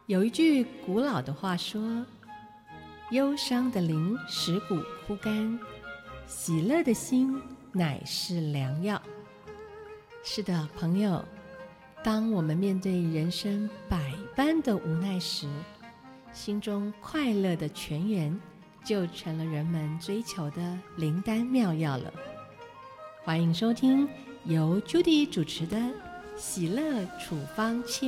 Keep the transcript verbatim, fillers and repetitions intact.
有一句古老的话说，忧伤的灵使骨枯干，喜乐的心乃是良药。是的，朋友，当我们面对人生百般的无奈时，心中快乐的泉源就成了人们追求的灵丹妙药了。欢迎收听由 Judy 主持的喜乐处方签。